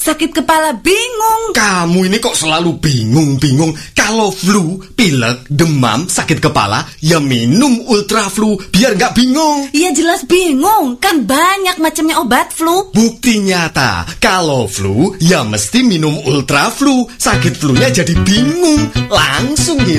sakit kepala bingung. Kamu ini kok selalu bingung-bingung. Kalau flu, pilek, demam, sakit kepala, ya minum Ultraflu biar nggak bingung. Ya jelas bingung, kan banyak macamnya obat flu. Bukti nyata, kalau flu, ya mesti minum Ultraflu. Sakit flunya jadi bingung, langsung hilang.